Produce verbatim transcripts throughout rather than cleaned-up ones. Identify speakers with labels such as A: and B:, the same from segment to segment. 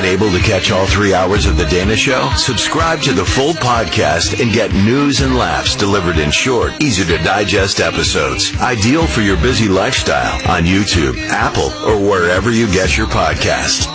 A: Not able to catch all three hours of The Dana Show? Subscribe to the full podcast and get news and laughs delivered in short, easy-to-digest episodes. Ideal for your busy lifestyle on YouTube, Apple, or wherever you get your podcast.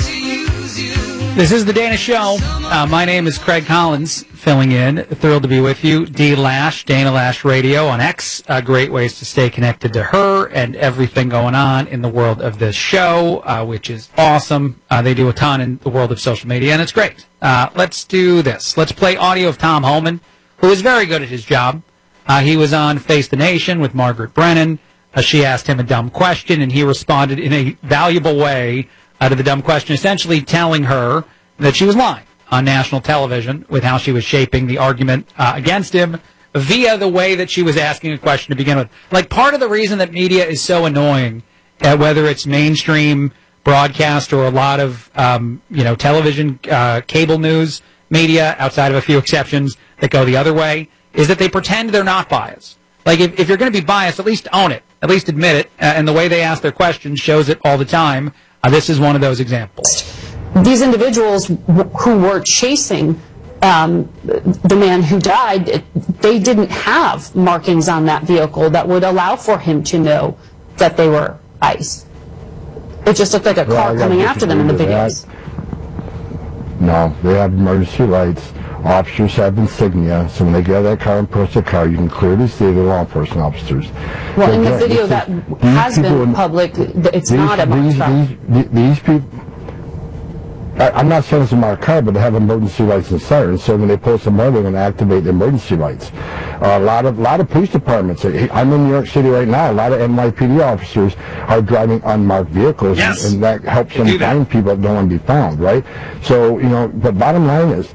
B: This is The Dana Show. Uh, my name is Craig Collins, filling in. Thrilled to be with you. D Lash, Dana Lash Radio on X. Uh, great ways to stay connected to her and everything going on in the world of this show, uh, which is awesome. Uh, they do a ton in the world of social media, and it's great. Uh, let's do this. Let's play audio of Tom Homan, who is very good at his job. Uh, he was on Face the Nation with Margaret Brennan. Uh, she asked him a dumb question, and he responded in a valuable way out of the dumb question, essentially telling her that she was lying on national television with how she was shaping the argument uh, against him via the way that she was asking a question to begin with. Like, part of the reason that media is so annoying, uh, whether it's mainstream broadcast or a lot of, um, you know, television, uh, cable news media, outside of a few exceptions that go the other way, is that they pretend they're not biased. Like, if, if you're going to be biased, at least own it. At least admit it. Uh, and the way they ask their questions shows it all the time. Uh, this is one of those examples.
C: These individuals w- who were chasing um, the man who died, it, they didn't have markings on that vehicle that would allow for him to know that they were ICE. It just looked like a car
D: well,
C: coming after them in the videos.
D: That. No, they have emergency lights. Officers have insignia, so when they get out of that car and approach the car, you can clearly see the law enforcement officers.
C: Well,
D: so
C: in
D: again,
C: the video that has been
D: in,
C: public, it's
D: these,
C: not a marked
D: these,
C: car.
D: These, these people, I, I'm not saying it's a marked car, but they have emergency lights and sirens, so when they post a murder, they're going to activate the emergency lights. Uh, a lot of lot of police departments, I'm in New York City right now, a lot of N Y P D officers are driving unmarked vehicles,
B: yes.
D: and, and that helps them
B: that.
D: find people that don't want to be found, right? So, you know, but bottom line is,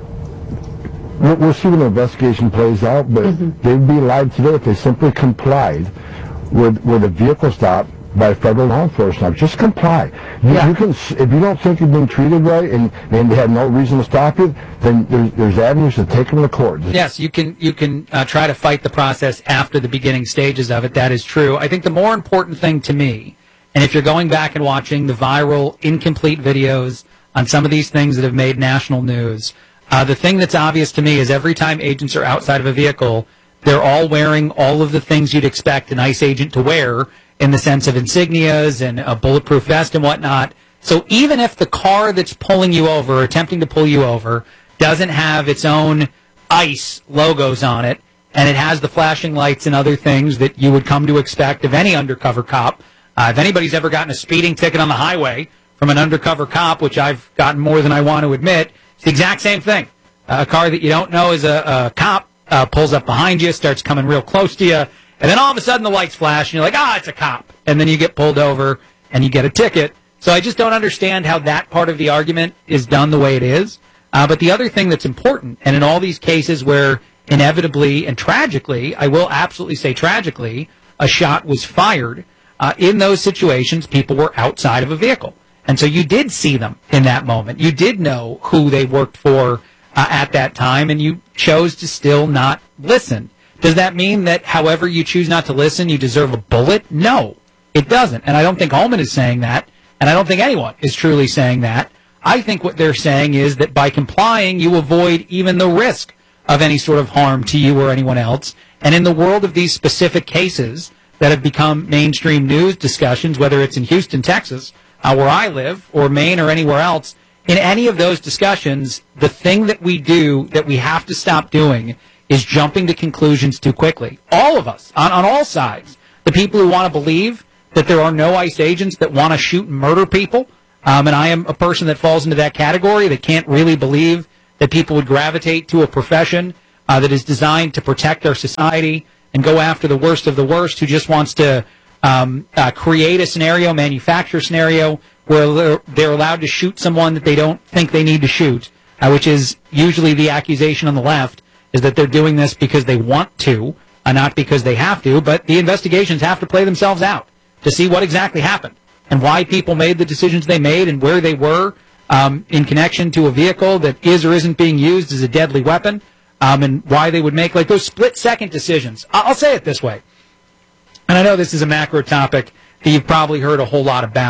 D: we'll, we'll see when the investigation plays out, but mm-hmm. they'd be lied today if they simply complied with, with a vehicle stop by federal law enforcement. Just comply. You,
C: yeah.
D: you can, if you don't think you've been treated right and, and they have no reason to stop you, then there's, there's avenues to take them to court.
B: Yes, you can you can uh, try to fight the process after the beginning stages of it. That is true. I think the more important thing to me, and if you're going back and watching the viral, incomplete videos on some of these things that have made national news, uh, the thing that's obvious to me is every time agents are outside of a vehicle, they're all wearing all of the things you'd expect an ICE agent to wear, in the sense of insignias and a bulletproof vest and whatnot. So even if the car that's pulling you over, or attempting to pull you over, doesn't have its own ICE logos on it, and it has the flashing lights and other things that you would come to expect of any undercover cop, uh, if anybody's ever gotten a speeding ticket on the highway from an undercover cop, which I've gotten more than I want to admit, it's the exact same thing. Uh, a car that you don't know is a, a cop uh, pulls up behind you, starts coming real close to you, and then all of a sudden the lights flash, and you're like, ah, it's a cop. And then you get pulled over, and you get a ticket. So I just don't understand how that part of the argument is done the way it is. Uh, but the other thing that's important, and in all these cases where inevitably and tragically, I will absolutely say tragically, a shot was fired, uh, in those situations, people were outside of a vehicle. And so you did see them in that moment. You did know who they worked for uh, at that time, and you chose to still not listen. Does that mean that however you choose not to listen, you deserve a bullet? No, it doesn't. And I don't think Homan is saying that, and I don't think anyone is truly saying that. I think what they're saying is that by complying, you avoid even the risk of any sort of harm to you or anyone else. And in the world of these specific cases that have become mainstream news discussions, whether it's in Houston, Texas, uh, where I live, or Maine or anywhere else, in any of those discussions, the thing that we do that we have to stop doing is jumping to conclusions too quickly. All of us, on, on all sides, the people who want to believe that there are no ICE agents that want to shoot and murder people, um, and I am a person that falls into that category, that can't really believe that people would gravitate to a profession uh, that is designed to protect our society and go after the worst of the worst, who just wants to um, uh, create a scenario, manufacture a scenario where they're, they're allowed to shoot someone that they don't think they need to shoot, uh, which is usually the accusation on the left, is that they're doing this because they want to, uh, not because they have to, but the investigations have to play themselves out to see what exactly happened and why people made the decisions they made and where they were um, in connection to a vehicle that is or isn't being used as a deadly weapon, um, and why they would make like those split-second decisions. I'll say it this way, and I know this is a macro topic that you've probably heard a whole lot about,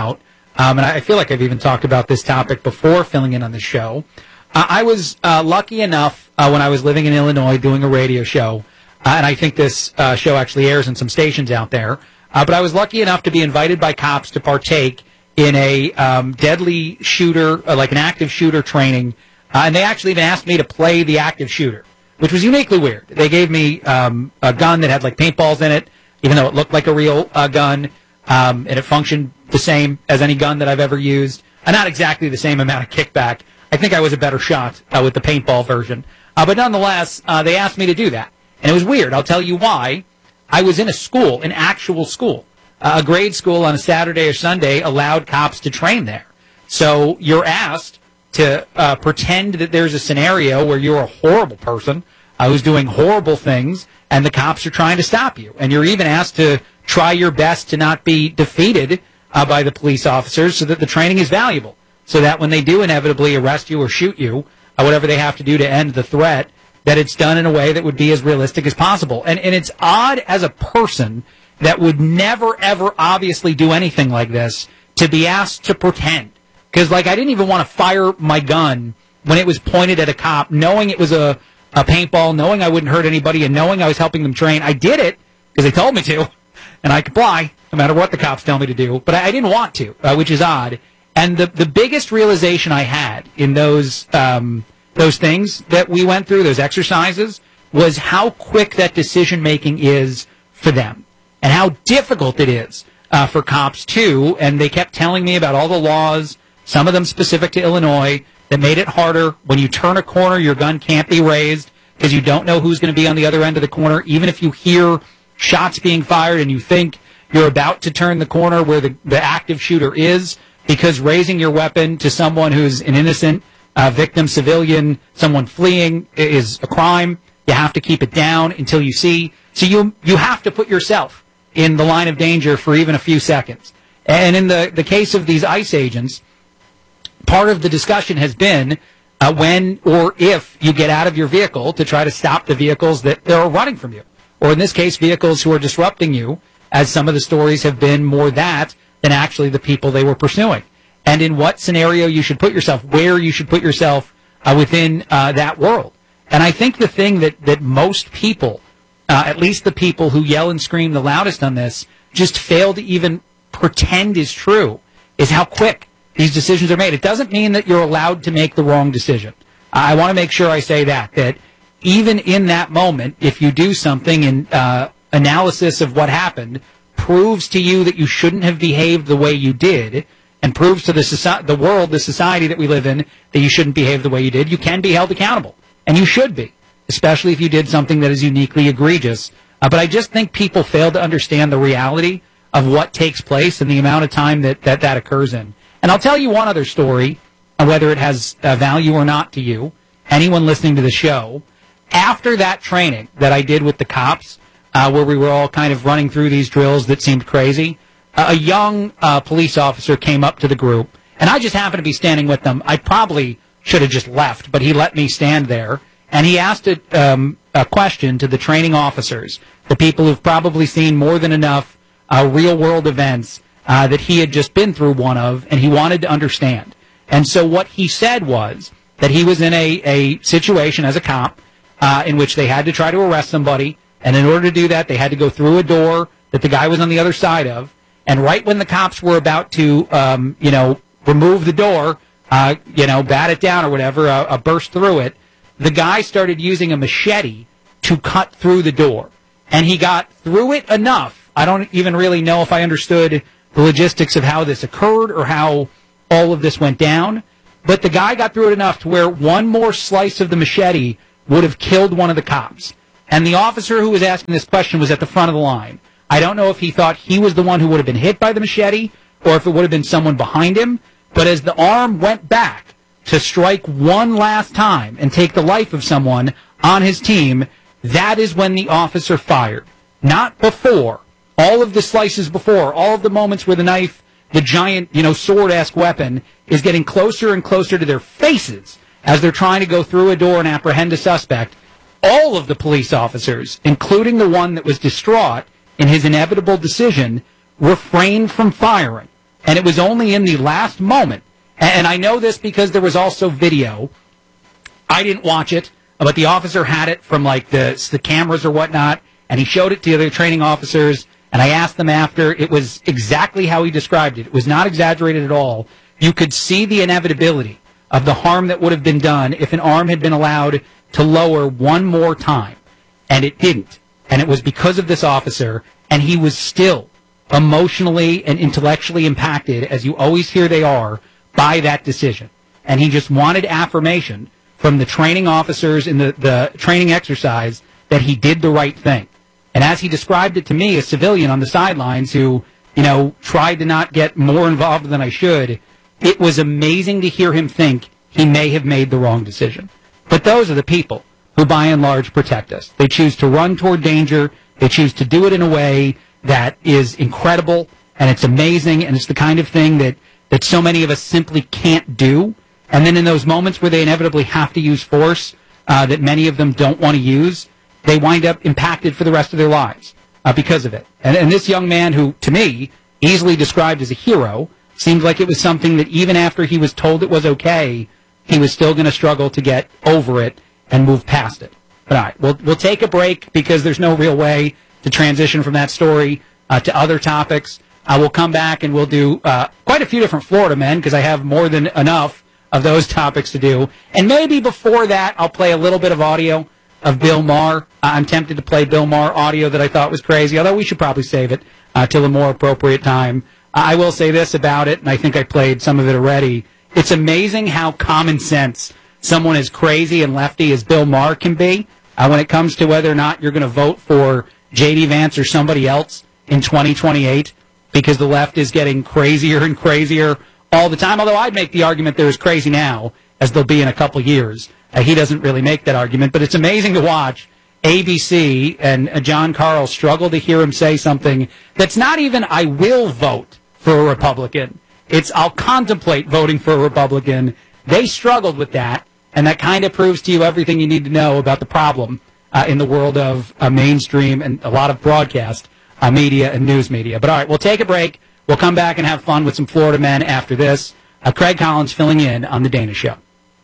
B: um, and I feel like I've even talked about this topic before filling in on the show. Uh, I was uh, lucky enough uh, when I was living in Illinois doing a radio show, uh, and I think this uh, show actually airs in some stations out there, uh, but I was lucky enough to be invited by cops to partake in a um, deadly shooter, uh, like an active shooter training, uh, and they actually even asked me to play the active shooter, which was uniquely weird. They gave me um, a gun that had like paintballs in it, even though it looked like a real uh, gun, um, and it functioned the same as any gun that I've ever used. Uh, not exactly the same amount of kickback. I think I was a better shot uh, with the paintball version. Uh, but nonetheless, uh, they asked me to do that. And it was weird. I'll tell you why. I was in a school, an actual school. Uh, a grade school on a Saturday or Sunday allowed cops to train there. So you're asked to uh, pretend that there's a scenario where you're a horrible person uh, who's doing horrible things, and the cops are trying to stop you. And you're even asked to try your best to not be defeated uh, by the police officers so that the training is valuable, so that when they do inevitably arrest you or shoot you, uh, whatever they have to do to end the threat, that it's done in a way that would be as realistic as possible. And, and it's odd as a person that would never, ever obviously do anything like this to be asked to pretend. Because, like, I didn't even want to fire my gun when it was pointed at a cop, knowing it was a, a paintball, knowing I wouldn't hurt anybody, and knowing I was helping them train. I did it because they told me to, and I comply no matter what the cops tell me to do. But I, I didn't want to, uh, which is odd. And the, the biggest realization I had in those um, those things that we went through, those exercises, was how quick that decision-making is for them and how difficult it is uh, for cops, too. And they kept telling me about all the laws, some of them specific to Illinois, that made it harder. When you turn a corner, your gun can't be raised because you don't know who's going to be on the other end of the corner. Even if you hear shots being fired and you think you're about to turn the corner where the, the active shooter is, because raising your weapon to someone who's an innocent uh, victim, civilian, someone fleeing is a crime. You have to keep it down until you see. So you you have to put yourself in the line of danger for even a few seconds. And in the, the case of these ICE agents, part of the discussion has been uh, when or if you get out of your vehicle to try to stop the vehicles that are running from you. Or in this case, vehicles who are disrupting you, as some of the stories have been more that than actually the people they were pursuing. And in what scenario you should put yourself, where you should put yourself uh, within uh, that world. And I think the thing that, that most people, uh, at least the people who yell and scream the loudest on this, just fail to even pretend is true, is how quick these decisions are made. It doesn't mean that you're allowed to make the wrong decision. I want to make sure I say that, that even in that moment, if you do something in uh, analysis of what happened, proves to you that you shouldn't have behaved the way you did, and proves to the soci- the world, the society that we live in, that you shouldn't behave the way you did, you can be held accountable. And you should be, especially if you did something that is uniquely egregious. Uh, but I just think people fail to understand the reality of what takes place and the amount of time that that, that occurs in. And I'll tell you one other story, uh, whether it has uh, value or not to you, anyone listening to the show. After that training that I did with the cops, uh, where we were all kind of running through these drills that seemed crazy, uh, a young uh, police officer came up to the group, and I just happened to be standing with them. I probably should have just left, but he let me stand there, and he asked a, um, a question to the training officers, the people who've probably seen more than enough uh, real-world events uh, that he had just been through one of, and he wanted to understand. And so what he said was that he was in a, a situation as a cop uh, in which they had to try to arrest somebody, and in order to do that, they had to go through a door that the guy was on the other side of, and right when the cops were about to, um, you know, remove the door, uh, you know, bat it down or whatever, uh, uh, burst through it, the guy started using a machete to cut through the door. And he got through it enough. I don't even really know if I understood the logistics of how this occurred or how all of this went down, but the guy got through it enough to where one more slice of the machete would have killed one of the cops. And the officer who was asking this question was at the front of the line. I don't know if he thought he was the one who would have been hit by the machete or if it would have been someone behind him, but as the arm went back to strike one last time and take the life of someone on his team, that is when the officer fired. Not before. All of the slices before, all of the moments where the knife, the giant, you know, sword-esque weapon, is getting closer and closer to their faces as they're trying to go through a door and apprehend a suspect. All of the police officers, including the one that was distraught in his inevitable decision, refrained from firing. And it was only in the last moment, and I know this because there was also video. I didn't watch it, but the officer had it from like the, the cameras or whatnot, and he showed it to the other training officers, and I asked them after. It was exactly how he described it. It was not exaggerated at all. You could see the inevitability of the harm that would have been done if an arm had been allowed to lower one more time, and it didn't. And it was because of this officer, and he was still emotionally and intellectually impacted, as you always hear they are, by that decision. And he just wanted affirmation from the training officers in the, the training exercise that he did the right thing. And as he described it to me, a civilian on the sidelines who, you know, tried to not get more involved than I should, it was amazing to hear him think he may have made the wrong decision. But those are the people who, by and large, protect us. They choose to run toward danger. They choose to do it in a way that is incredible, and it's amazing, and it's the kind of thing that, that so many of us simply can't do. And then in those moments where they inevitably have to use force uh, that many of them don't want to use, they wind up impacted for the rest of their lives uh, because of it. And, and this young man, who, to me, easily described as a hero, seemed like it was something that even after he was told it was okay, he was still going to struggle to get over it and move past it. But all right, we'll, we'll take a break because there's no real way to transition from that story uh, to other topics. Uh, we'll come back and we'll do uh, quite a few different Florida men because I have more than enough of those topics to do. And maybe before that, I'll play a little bit of audio of Bill Maher. Uh, I'm tempted to play Bill Maher audio that I thought was crazy, although we should probably save it uh, till a more appropriate time. Uh, I will say this about it, and I think I played some of it already. It's amazing how common sense someone as crazy and lefty as Bill Maher can be uh, when it comes to whether or not you're going to vote for J D Vance or somebody else in twenty twenty-eight, because the left is getting crazier and crazier all the time. Although I'd make the argument they're as crazy now as they'll be in a couple years. Uh, he doesn't really make that argument, but it's amazing to watch A B C and uh, John Carl struggle to hear him say something that's not even, I will vote for a Republican. It's, I'll contemplate voting for a Republican. They struggled with that, and that kind of proves to you everything you need to know about the problem uh, in the world of uh, mainstream and a lot of broadcast uh, media and news media. But all right, we'll take a break. We'll come back and have fun with some Florida men after this. Uh, Craig Collins filling in on The Dana Show.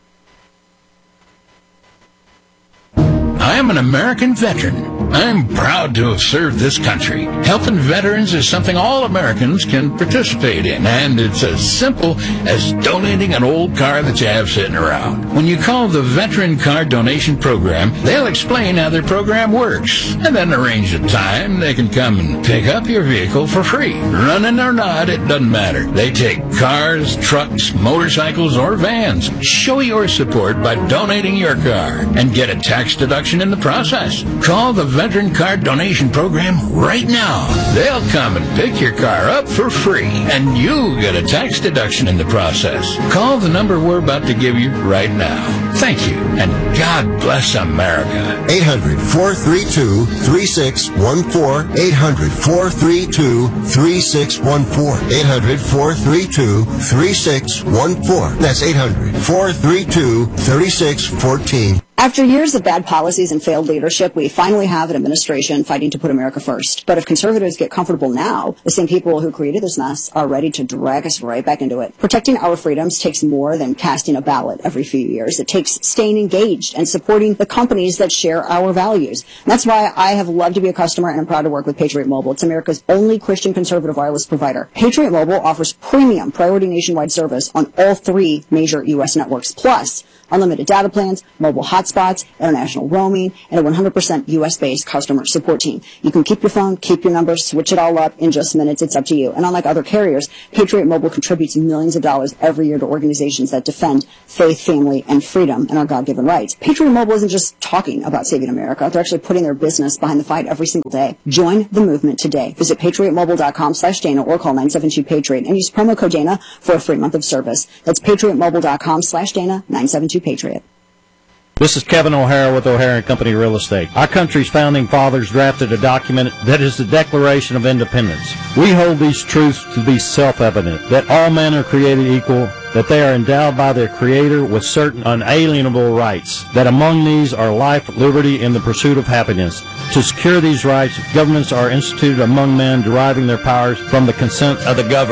E: I am an American veteran. I'm proud to have served this country. Helping veterans is something all Americans can participate in, and it's as simple as donating an old car that you have sitting around. When you call the Veteran Car Donation Program, they'll explain how their program works, and then arrange a time they can come and pick up your vehicle for free. Running or not, it doesn't matter. They take cars, trucks, motorcycles, or vans. Show your support by donating your car and get a tax deduction in the process. Call the Veteran Car Donation Program right now. They'll come and pick your car up for free, and you get a tax deduction in the process. Call the number we're about to give you right now. Thank you, and God bless America.
F: eight hundred, four three two, three six one four. eight hundred, four three two, three six one four. eight hundred, four three two, three six one four. That's eight hundred, four three two, three six one four.
G: After years of bad policies and failed leadership, we finally have an administration fighting to put America first. But if conservatives get comfortable now, the same people who created this mess are ready to drag us right back into it. Protecting our freedoms takes more than casting a ballot every few years. It takes staying engaged and supporting the companies that share our values. And that's why I have loved to be a customer, and I'm proud to work with Patriot Mobile. It's America's only Christian conservative wireless provider. Patriot Mobile offers premium priority nationwide service on all three major U S networks, plus unlimited data plans, mobile hotspots, international roaming, and a one hundred percent U S-based customer support team. You can keep your phone, keep your numbers, switch it all up in just minutes. It's up to you. And unlike other carriers, Patriot Mobile contributes millions of dollars every year to organizations that defend faith, family, and freedom and our God-given rights. Patriot Mobile isn't just talking about saving America. They're actually putting their business behind the fight every single day. Join the movement today. Visit patriotmobile.com slash Dana or call nine seven two Patriot and use promo code Dana for a free month of service. That's patriotmobile.com slash Dana, nine seven two Patriot.
H: This is Kevin O'Hara with O'Hara and Company Real Estate. Our country's founding fathers drafted a document that is the Declaration of Independence. We hold these truths to be self-evident, that all men are created equal, that they are endowed by their Creator with certain unalienable rights, that among these are life, liberty, and the pursuit of happiness. To secure these rights, governments are instituted among men, deriving their powers from the consent of the governed.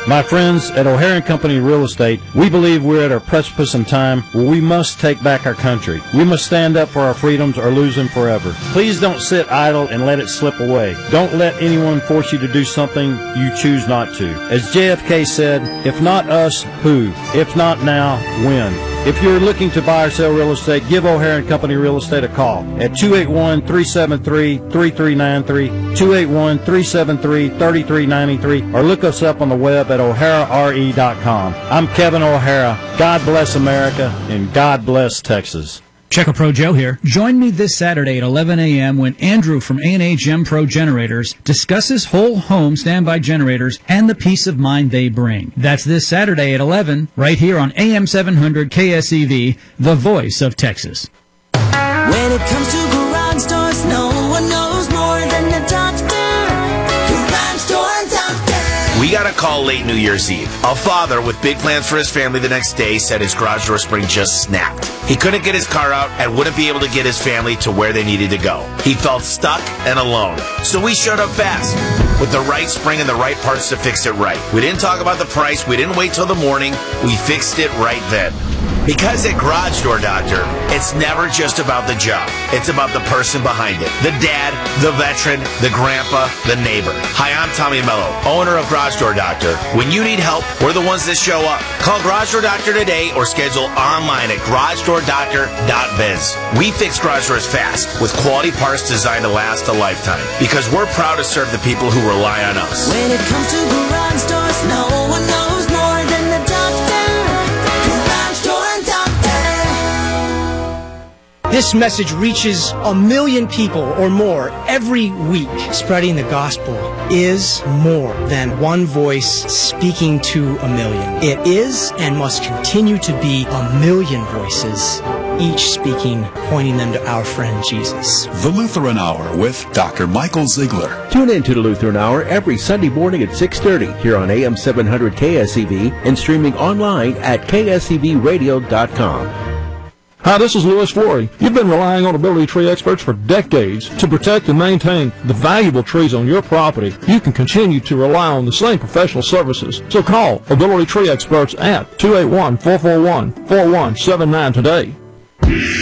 H: My friends at O'Hare and Company Real Estate, we believe we're at a precipice in time where we must take back our country. We must stand up for our freedoms or lose them forever. Please don't sit idle and let it slip away. Don't let anyone force you to do something you choose not to. As J F K said, if not us, who? If not now, when? If you're looking to buy or sell real estate, give O'Hare and Company Real Estate a call at two eight one, three seven three, three three nine three, two eight one, three seven three, three three nine three, or look us up on the web at o'hara r e dot com. I'm Kevin O'Hara. God bless America, and God bless Texas.
I: Checo Pro Joe here. Join me this Saturday at eleven a.m. when Andrew from A and A Gem Pro Generators discusses whole home standby generators and the peace of mind they bring. That's this Saturday at eleven, right here on A M seven hundred K S E V, the voice of Texas.
J: When it comes to garage doors, no one knows more than the doctor. Garage Door Doctor.
K: We got a call late New Year's Eve. A father with big plans for his family the next day said his garage door spring just snapped. He couldn't get his car out and wouldn't be able to get his family to where they needed to go. He felt stuck and alone. So we showed up fast with the right spring and the right parts to fix it right. We didn't talk about the price. We didn't wait till the morning. We fixed it right then. Because at Garage Door Doctor, it's never just about the job. It's about the person behind it. The dad, the veteran, the grandpa, the neighbor. Hi, I'm Tommy Mello, owner of Garage Door Doctor. When you need help, we're the ones that show up. Call Garage Door Doctor today or schedule online at garage door doctor dot biz. We fix garage doors fast with quality parts designed to last a lifetime because we're proud to serve the people who rely on us.
J: When it comes to garage doors, no one knows more than the doctor. Garage Door Doctor.
L: This message reaches a million people or more every week. Spreading the gospel is more than one voice speaking to a million. It is and must continue to be a million voices, each speaking, pointing them to our friend Jesus.
M: The Lutheran Hour with Doctor Michael Ziegler.
N: Tune in to the Lutheran Hour every Sunday morning at six thirty here on A M seven hundred K S E V and streaming online at K S E V radio dot com.
O: Hi, this is Louis Flory. You've been relying on Ability Tree Experts for decades to protect and maintain the valuable trees on your property. You can continue to rely on the same professional services. So call Ability Tree Experts at two eight one, four four one, four one seven nine today.